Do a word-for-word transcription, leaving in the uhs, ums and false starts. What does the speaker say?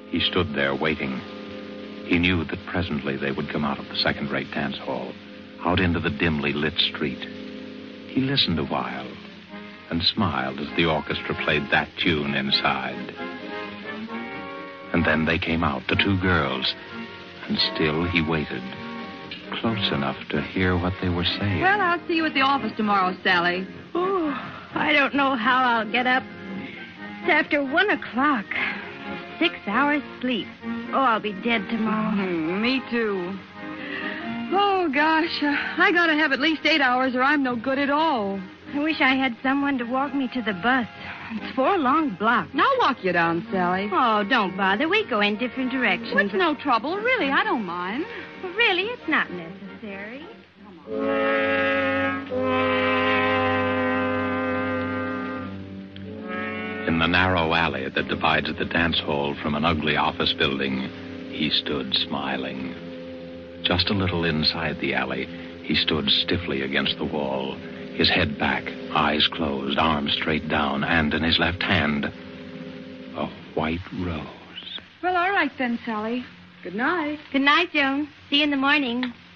He stood there waiting. He knew that presently they would come out of the second-rate dance hall, out into the dimly lit street. He listened a while and smiled as the orchestra played that tune inside. And then they came out, the two girls, and still he waited, close enough to hear what they were saying. Well, I'll see you at the office tomorrow, Sally. Oh, I don't know how I'll get up. It's after one o'clock. Six hours sleep. Oh, I'll be dead tomorrow. Mm, me too. Oh, gosh. Uh, I gotta have at least eight hours or I'm no good at all. I wish I had someone to walk me to the bus. It's four long blocks. I'll walk you down, Sally. Oh, don't bother. We go in different directions. Well, it's no trouble. Really, I don't mind. Well, really, it's not necessary. Come on. In the narrow alley that divides the dance hall from an ugly office building, he stood smiling. Just a little inside the alley, he stood stiffly against the wall, his head back, eyes closed, arms straight down, and in his left hand, a white rose. Well, all right then, Sally. Good night. Good night, Joan. See you in the morning.